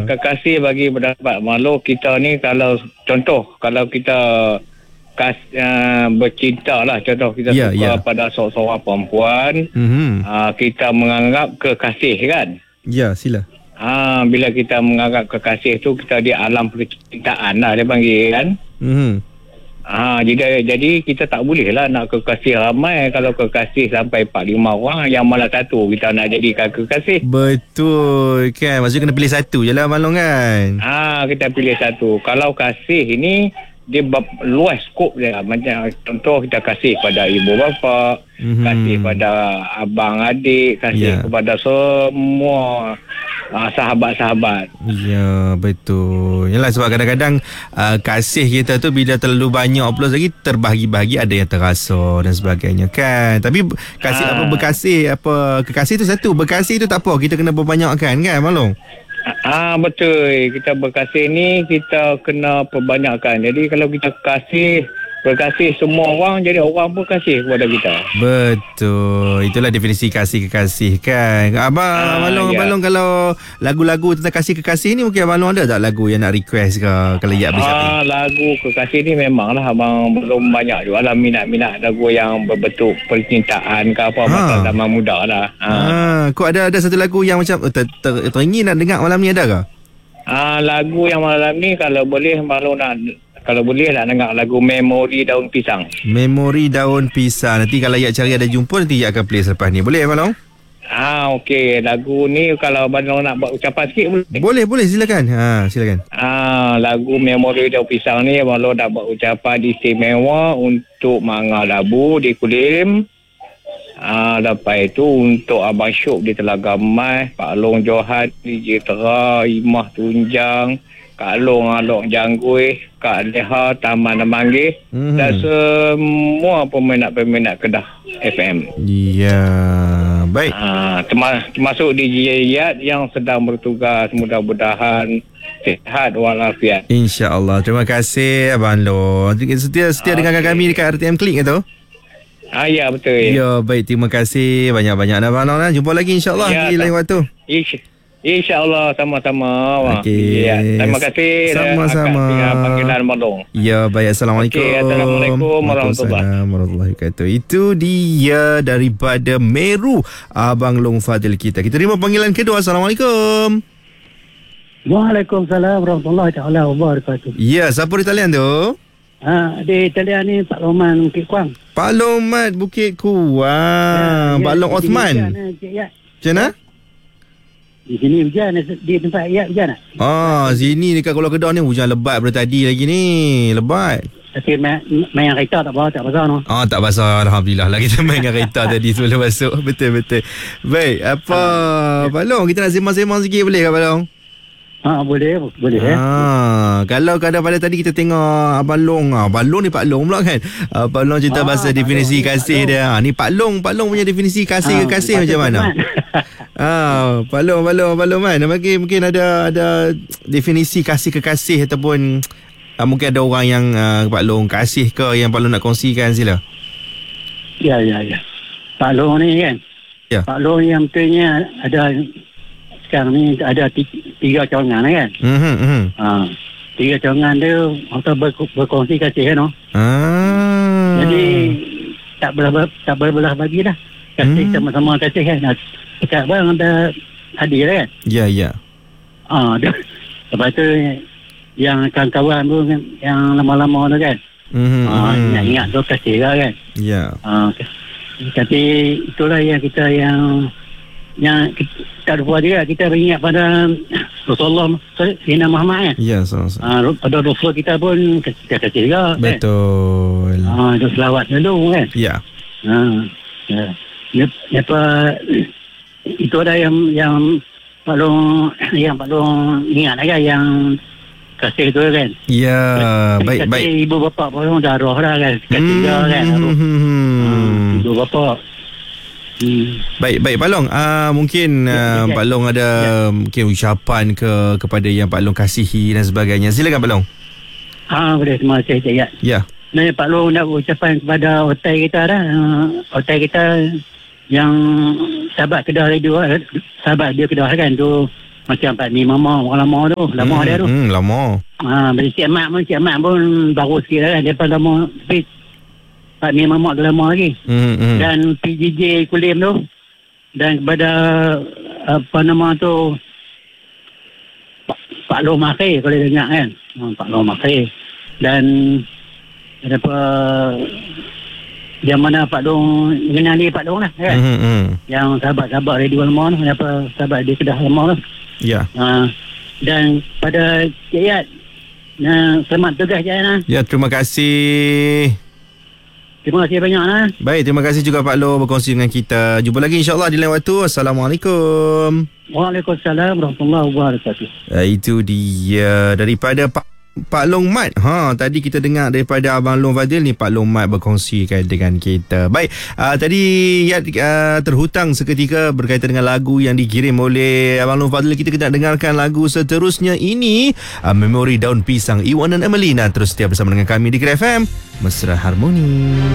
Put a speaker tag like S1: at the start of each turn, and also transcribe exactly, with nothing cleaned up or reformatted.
S1: kekasih bagi pendapat makhluk kita ni, kalau contoh kalau kita kas, uh, bercinta lah, contoh kita yeah, suka yeah. pada seorang perempuan, mm-hmm. uh, kita menganggap kekasih kan.
S2: Ya, sila.
S1: Ha, bila kita menganggap kekasih tu, kita di alam percintaan lah dia panggil kan. Mm-hmm. Ha, jadi, jadi kita tak boleh lah nak kekasih ramai. Kalau kekasih sampai empat lima orang, yang malah satu kita nak jadikan kekasih.
S2: Betul kan, maksudnya kena pilih satu je lah Abang Long kan.
S1: Ha, kita pilih satu. Kalau kasih ini dia luas skop dia, macam contoh kita kasih pada ibu bapa, mm-hmm. kasih pada abang adik, kasih yeah. kepada semua uh, sahabat-sahabat.
S2: Ya, betul. Yalah, sebab kadang-kadang uh, kasih kita tu bila terlalu banyak plus lagi terbahagi-bahagi, ada yang terasa dan sebagainya kan. Tapi kasih ha. apa berkasih apa kekasih tu satu, berkasih tu tak apa, kita kena perbanyakkan kan Abang Long.
S1: Ah, betul. Kita berkasih ni kita kena perbanyakkan. Jadi kalau kita kasih, berkasih semua orang, jadi orang pun kasih kepada kita.
S2: Betul. Itulah definisi kasih kekasih kan. Abang, ah, Abang Long, ya. Abang Long, kalau lagu-lagu tentang kasih kekasih ni, mungkin Abang Long ada tak lagu yang nak request ke kalau ya habis
S1: ah, lagu kekasih ni memanglah abang belum banyak juga lah minat-minat lagu yang berbentuk percintaan ke apa, masa ha. zaman muda lah. Ha.
S2: Ah, kau ada ada satu lagu yang macam ter, ter, teringin nak dengar malam ni, ada ke?
S1: Ah, lagu yang malam ni kalau boleh Abang nak Kalau boleh nak dengar lagu Memori Daun Pisang.
S2: Memori Daun Pisang. Nanti kalau Yak cari ada jumpa, nanti Yak akan play selepas ni. Boleh Abang Long?
S1: Ah, okey. Lagu ni kalau Abang Long nak buat ucapan sikit boleh?
S2: Boleh, boleh. Silakan. Ha, silakan.
S1: Ah, lagu Memori Daun Pisang ni Abang Long nak buat ucapan istimewa untuk Manga Labu di Kulim. Ah, lepas itu untuk Abang Syuk di Telaga Mas, Pak Long Johan di Jitera, Imah Tunjang, Kak Long Alok Janggui, Kak Leha Taman Nemanggih, mm-hmm. dan semua peminat-peminat Kedah F M.
S2: Ya, baik.
S1: Ha, termasuk D J Yat yang sedang bertugas, mudah-mudahan sihat walafiat.
S2: InsyaAllah. Terima kasih Abang Long. Setia, setia okay. dengarkan kami dekat R T M Klik tu.
S1: Ah, ya, betul.
S2: Ya, baik. Terima kasih banyak-banyak Abang Long. Jumpa lagi insyaAllah ya, di lain waktu.
S1: Insya InsyaAllah, sama-sama.
S2: Okey.
S1: Ya, terima kasih.
S2: Sama-sama.
S1: Panggilan Abang Long.
S2: Ya, baik. Assalamualaikum.
S1: Okay, Assalamualaikum warahmatullahi
S2: wabarakatuh. Itu dia daripada Meru, Abang Long Fadil kita. Kita terima panggilan kedua. Assalamualaikum.
S3: Waalaikumsalam warahmatullahi taala wabarakatuh.
S2: Ya, siapa di talian tu?
S3: Ha, di talian ni Pak Loman Bukit Kuang.
S2: Pak Loman Bukit Kuang. Ya, Pak Long Osman.
S3: Ya.
S2: Macam mana?
S3: Di sini hujan, di tempat Yak hujan tak?
S2: Ah, sini dekat Kuala Kedah ni hujan lebat pada tadi lagi ni. Lebat.
S3: Tapi main, main kereta tak apa, tak basah no.
S2: Ah, tak basah. Alhamdulillah lah kita main dengan kereta tadi sebelum masuk. Betul-betul. Baik, apa ah, Pak Long, kita nak sembang-sembang sikit boleh ke Pak Long?
S3: Ha, boleh, boleh
S2: ha,
S3: ya.
S2: Kalau kadang pada tadi kita tengok Abang Long, Abang Long ni Pak Long pula kan. Abang Long cerita ha, pasal definisi Long, kasih dia. Ha, ni Pak Long, Pak Long punya definisi kasih ha, ke kasih macam mana? Ah, Pak Long, Pak Long, Pak Long man. Mungkin mungkin ada ada definisi kasih ke kasih ataupun uh, mungkin ada orang yang uh, Pak Long kasih ke yang Pak Long nak kongsikan, sila.
S3: Ya, ya, ya. Pak Long ni kan. Ya. Pak Long yang betulnya ada sekarang ni ada tiga cawangan kan. Mhm. Mm ha, tiga cawangan dia atau ber, berkongsi kasih kan. No? Ah. Jadi tak belah tak belah bagi dah. Kasih hmm. sama-sama kasih kan. Dekat bang ada hadir kan?
S2: Ya, ya.
S3: Ah, dia. Lepas tu yang kawan-kawan tu kan, yang lama-lama tu kan. Mm-hmm. Ah, ingat-ingat tu kasih lah kan?
S2: Ya.
S3: Ah, tapi itulah yang kita yang yang kita lupa juga, kita beringat pada Rasulullah Sayyidina Muhammad kan?
S2: Ya, sama-sama.
S3: Ah, pada Rasul kita pun kita kasih juga.
S2: Betul.
S3: Kan? Ah, itu selawat dulu kan?
S2: Ya.
S3: Ah, ya. Apa itu ada yang yang Pak yang Pak Long ingat lagi yang kasih tu kan.
S2: Ya,
S3: kasih,
S2: baik
S3: kasih
S2: baik.
S3: Ibu bapa pun dah roh dah kan. Kasih hmm, dah kan. Hmm, hmm. Ibu bapa. Hmm.
S2: Baik baik Pak Long. Uh, mungkin uh, ya, ya, Pak Long ada ya. mungkin ucapan ke kepada yang Pak Long kasihi dan sebagainya. Silakan Pak Long.
S3: Ah, boleh, terima kasih Cik Yat.
S2: Ya.
S3: Nah, Pak Long nak ucapan kepada hotel kita dah. Uh, hotel kita yang sahabat Kedah Radio, sahabat dia Kedah kan tu, macam Pak Ni Mama orang lama tu, lama
S2: hmm,
S3: dia tu.
S2: Hmm, lama.
S3: Ha, bila Cik Mat pun, Cik Mat pun baru sikit lah. Daripada lama, tapi Pak Ni Mama tu lama lagi.
S2: Hmm, hmm.
S3: Dan P J J Kulim tu, dan kepada apa nama tu, Pak, Pak Long Makhir, kalau dia dengar kan. Ha, Pak Long Makhir. Dan apa, yang mana Pak Long, mengenali Pak Long lah kan.
S2: Hmm, hmm.
S3: Yang sahabat-sahabat radio lama tu, apa sahabat dia Kedah lama tu.
S2: Ya.
S3: Ha, dan pada Cik Yat, nah, selamat tugas je nah.
S2: Ya, terima kasih.
S3: Terima kasih banyak nah.
S2: Baik, terima kasih juga Pak Long berkongsi dengan kita. Jumpa lagi insya-Allah di lain waktu. Assalamualaikum.
S3: Waalaikumsalam warahmatullahi wabarakatuh.
S2: Uh, itu dia daripada Pak Pak Long Mat. Ha, tadi kita dengar daripada Abang Long Fadil ni, Pak Long Mat berkongsikan dengan kita. Baik, uh, tadi ya, uh, terhutang seketika berkaitan dengan lagu yang dikirim oleh Abang Long Fadil. Kita kena dengarkan lagu seterusnya ini, uh, Memori Daun Pisang, Iwan dan Emelina. Terus setia bersama dengan kami di Kira F M, Mesra Harmoni.